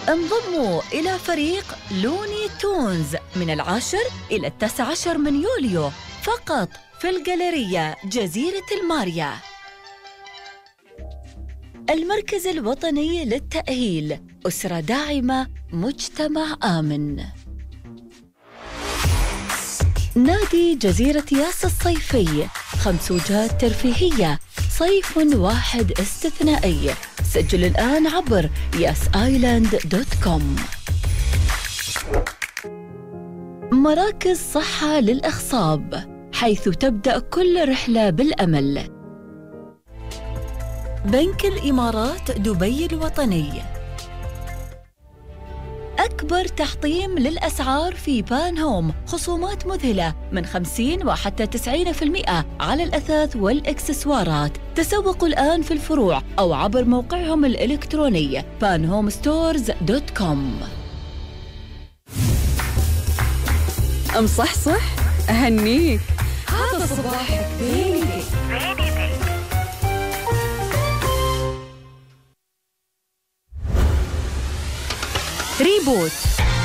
انضموا إلى فريق لوني تونز من 10 إلى 19 من يوليو فقط في الجاليرية جزيرة الماريا. المركز الوطني للتأهيل، أسرة داعمة، مجتمع آمن. نادي جزيرة ياس الصيفي، 5 وجهات ترفيهية، صيف واحد استثنائي. سجل الآن عبر yasisland.com. مراكز صحة للإخصاب، حيث تبدأ كل رحلة بالأمل. بنك الإمارات دبي الوطني، أكبر تحطيم للأسعار في بان هوم، خصومات مذهلة من 50 وحتى 90% على الأثاث والإكسسوارات. تسوقوا الآن في الفروع أو عبر موقعهم الإلكتروني panhomestores.com. مصحصح أهنيك، هذا صباحك بيني. ريبوت